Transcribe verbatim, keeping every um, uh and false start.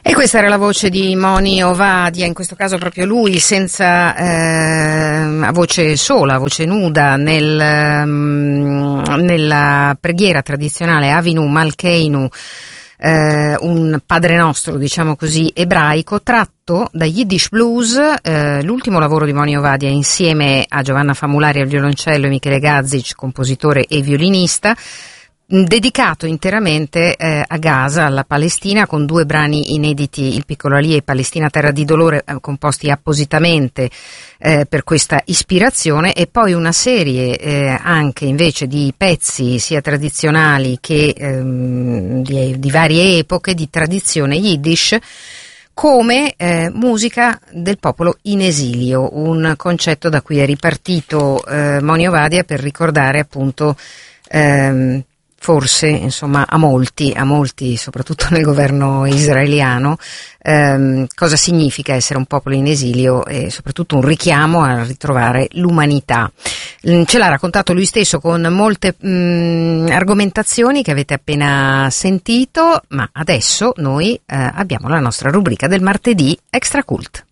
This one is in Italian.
E questa era la voce di Moni Ovadia, in questo caso proprio lui, senza eh, a voce sola, a voce nuda, nel, um, nella preghiera tradizionale Avinu Malkeinu, eh, un Padre Nostro, diciamo così, ebraico, tratto da Yiddish Blues, eh, l'ultimo lavoro di Moni Ovadia insieme a Giovanna Famulari al violoncello e Michele Gazzic, compositore e violinista, dedicato interamente eh, a Gaza, alla Palestina, con due brani inediti, Il piccolo Ali e Palestina terra di dolore, eh, composti appositamente eh, per questa ispirazione, e poi una serie eh, anche invece di pezzi sia tradizionali che ehm, di, di varie epoche, di tradizione yiddish, come eh, musica del popolo in esilio, un concetto da cui è ripartito eh, Moni Ovadia per ricordare appunto ehm, forse, insomma, a molti, a molti, soprattutto nel governo israeliano, ehm, cosa significa essere un popolo in esilio e soprattutto un richiamo a ritrovare l'umanità. Ce l'ha raccontato lui stesso con molte mh, argomentazioni che avete appena sentito, ma adesso noi eh, abbiamo la nostra rubrica del martedì Extra Cult.